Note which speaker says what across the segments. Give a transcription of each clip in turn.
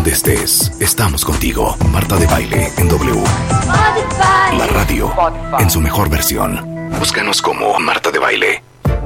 Speaker 1: donde estés, estamos contigo. Marta de Baile en W. La radio en su mejor versión. Búscanos como Marta de Baile.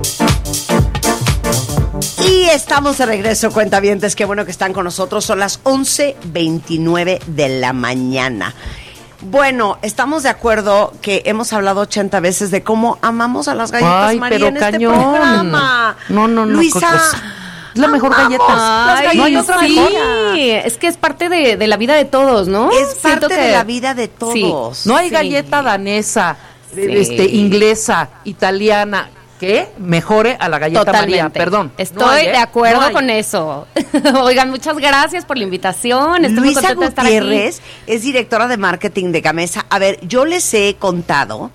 Speaker 2: Y estamos de regreso, cuentavientes. Qué bueno que están con nosotros. Son las 11:29 de la mañana. Bueno, estamos de acuerdo que hemos hablado 80 veces de cómo amamos a las galletas María en este programa.
Speaker 3: No.
Speaker 2: Luisa,
Speaker 3: es la mejor galleta.
Speaker 2: No hay otra mejor.
Speaker 4: Sí, es que es parte de la vida de todos, ¿no?
Speaker 2: Es parte de la vida de todos.
Speaker 3: Sí. No hay galleta danesa, inglesa, italiana, que mejore a la galleta María. Perdón.
Speaker 4: Estoy de acuerdo con eso. Oigan, muchas gracias por la invitación. Estoy
Speaker 2: Luisa
Speaker 4: muy contenta de estar aquí.
Speaker 2: Gutiérrez es directora de marketing de Gamesa. A ver, yo les he contado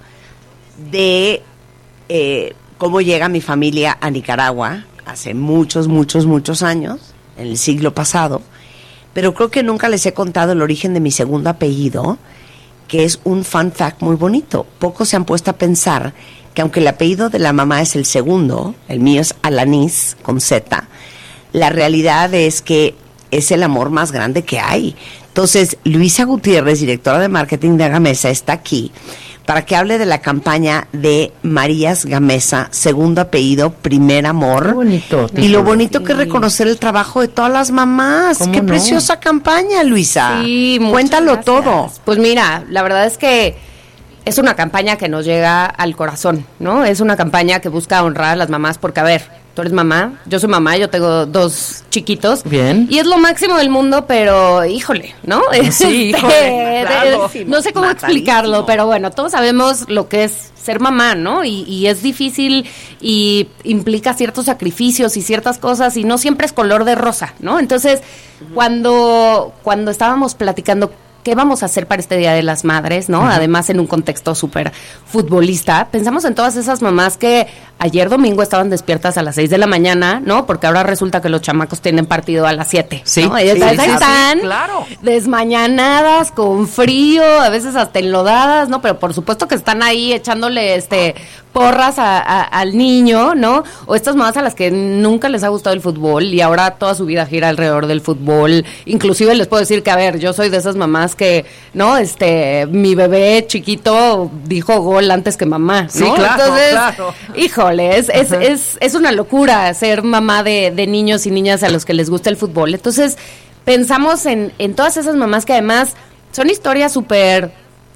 Speaker 2: de cómo llega mi familia a Nicaragua hace muchos años, en el siglo pasado, pero creo que nunca les he contado el origen de mi segundo apellido, que es un fun fact muy bonito. Pocos se han puesto a pensar que aunque el apellido de la mamá es el segundo, el mío es Alanís, con Z, la realidad es que es el amor más grande que hay. Entonces, Luisa Gutiérrez, directora de marketing de Gamesa, está aquí para que hable de la campaña de Marías Gamesa, segundo apellido, primer amor.
Speaker 3: Qué bonito.
Speaker 2: Y lo bonito que es reconocer el trabajo de todas las mamás. Qué preciosa campaña, Luisa.
Speaker 4: Sí,
Speaker 2: cuéntalo
Speaker 4: gracias.
Speaker 2: todo.
Speaker 4: Pues mira, la verdad es que es una campaña que nos llega al corazón, ¿no? Es una campaña que busca honrar a las mamás porque, a ver, tú eres mamá, yo soy mamá, yo tengo 2 chiquitos.
Speaker 3: Bien.
Speaker 4: Y es lo máximo del mundo, pero, híjole, ¿no?
Speaker 3: Sí, híjole, claro.
Speaker 4: No sé cómo explicarlo, pero bueno, todos sabemos lo que es ser mamá, ¿no? Y es difícil y implica ciertos sacrificios y ciertas cosas y no siempre es color de rosa, ¿no? Entonces, cuando estábamos platicando qué vamos a hacer para este Día de las Madres, ¿no? Además, en un contexto súper futbolista, pensamos en todas esas mamás que ayer domingo estaban despiertas a las 6 de la mañana, ¿no? Porque ahora resulta que los chamacos tienen partido a las 7,
Speaker 3: sí,
Speaker 4: ¿no? Están
Speaker 3: claro,
Speaker 4: desmañanadas, con frío, a veces hasta enlodadas, ¿no? Pero por supuesto que están ahí echándole porras al niño, ¿no? O estas mamás a las que nunca les ha gustado el fútbol y ahora toda su vida gira alrededor del fútbol. Inclusive les puedo decir que, a ver, yo soy de esas mamás que, ¿no? Mi bebé chiquito dijo gol antes que mamá, ¿no?
Speaker 3: Sí, claro,
Speaker 4: entonces,
Speaker 3: claro.
Speaker 4: Híjole, es una locura ser mamá de niños y niñas a los que les gusta el fútbol. Entonces, pensamos en todas esas mamás que además son historias súper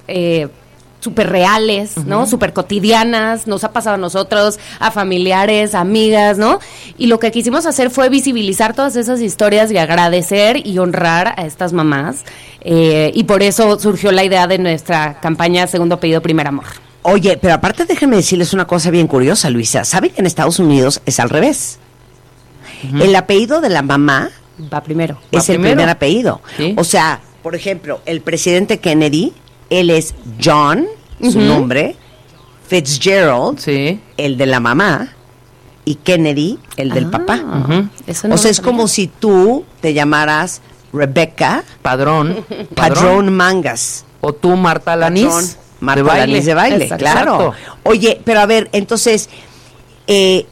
Speaker 4: reales, ¿no? Súper cotidianas, nos ha pasado a nosotros, a familiares, a amigas, ¿no? Y lo que quisimos hacer fue visibilizar todas esas historias y agradecer y honrar a estas mamás. Y por eso surgió la idea de nuestra campaña Segundo Apellido, Primer Amor.
Speaker 2: Oye, pero aparte déjenme decirles una cosa bien curiosa, Luisa. ¿Saben que en Estados Unidos es al revés? El apellido de la mamá
Speaker 4: Va primero.
Speaker 2: es el primer apellido.
Speaker 3: ¿Sí?
Speaker 2: O sea, por ejemplo, el presidente Kennedy, él es John, su nombre, Fitzgerald,
Speaker 3: sí,
Speaker 2: el de la mamá, y Kennedy, el del papá.
Speaker 4: Eso no
Speaker 2: O sea,
Speaker 4: lo
Speaker 2: es
Speaker 4: sabía.
Speaker 2: como si tú te llamaras Rebecca
Speaker 3: Padrón.
Speaker 2: Mangas.
Speaker 3: O tú, Marta Alanís.
Speaker 2: Patrón, Marta Alanís de baile,
Speaker 4: Exacto.
Speaker 2: claro. Oye, pero a ver, entonces, en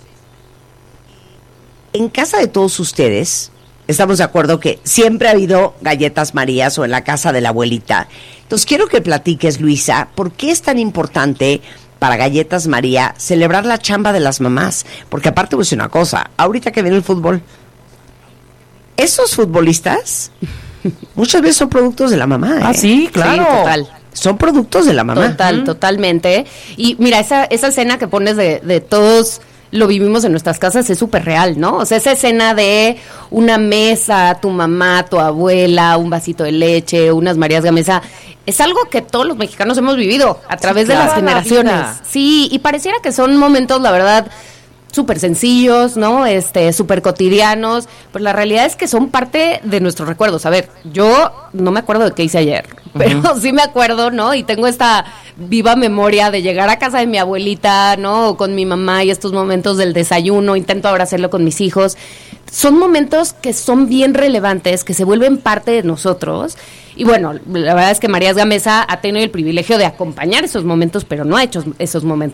Speaker 2: casa de todos ustedes, estamos de acuerdo que siempre ha habido galletas Marías o en la casa de la abuelita. Entonces, quiero que platiques, Luisa, ¿por qué es tan importante para Galletas María celebrar la chamba de las mamás? Porque aparte voy a decir una cosa, ahorita que viene el fútbol, esos futbolistas muchas veces son productos de la mamá.
Speaker 3: Ah, sí, claro.
Speaker 4: Sí, total.
Speaker 2: Son productos de la mamá.
Speaker 4: Totalmente. Y mira, esa escena que pones de todos lo vivimos en nuestras casas es súper real, ¿no? O sea, esa escena de una mesa, tu mamá, tu abuela, un vasito de leche, unas Marías Gamesa, es algo que todos los mexicanos hemos vivido a través de las generaciones. Sí, y pareciera que son momentos, la verdad, súper sencillos, ¿no? Súper cotidianos, pues la realidad es que son parte de nuestros recuerdos. A ver, yo no me acuerdo de qué hice ayer, pero sí me acuerdo, ¿no? Y tengo esta viva memoria de llegar a casa de mi abuelita, ¿no? O con mi mamá y estos momentos del desayuno, intento ahora hacerlo con mis hijos. Son momentos que son bien relevantes, que se vuelven parte de nosotros. Y bueno, la verdad es que Marías Gamesa ha tenido el privilegio de acompañar esos momentos, pero no ha hecho esos momentos